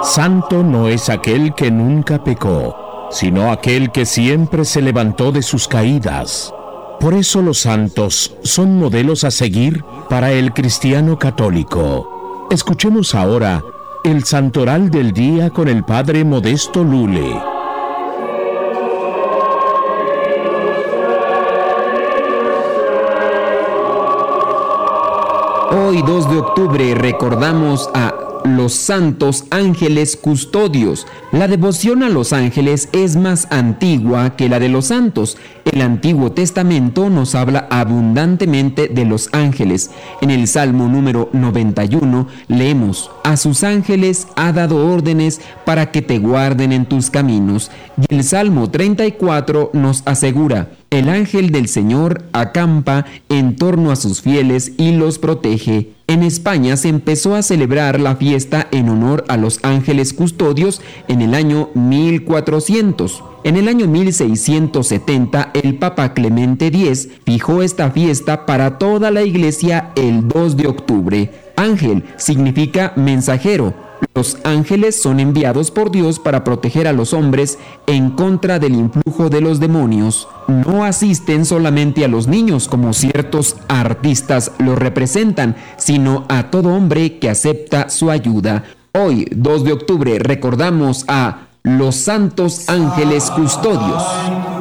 Santo no es aquel que nunca pecó, sino aquel que siempre se levantó de sus caídas. Por eso los santos son modelos a seguir para el cristiano católico. Escuchemos ahora el santoral del día con el Padre Modesto Lule. Hoy, 2 de octubre, recordamos a los santos ángeles custodios. La devoción a los ángeles es más antigua que la de los santos. El Antiguo Testamento nos habla abundantemente de los ángeles. En el Salmo número 91 leemos: a sus ángeles ha dado órdenes para que te guarden en tus caminos. Y el Salmo 34 nos asegura: el ángel del Señor acampa en torno a sus fieles y los protege. En España se empezó a celebrar la fiesta en honor a los ángeles custodios en el año 1400. En el año 1670, el Papa Clemente X fijó esta fiesta para toda la Iglesia el 2 de octubre. Ángel significa mensajero. Los ángeles son enviados por Dios para proteger a los hombres en contra del influjo de los demonios. No asisten solamente a los niños, como ciertos artistas lo representan, sino a todo hombre que acepta su ayuda. Hoy, 2 de octubre, recordamos a los santos ángeles custodios.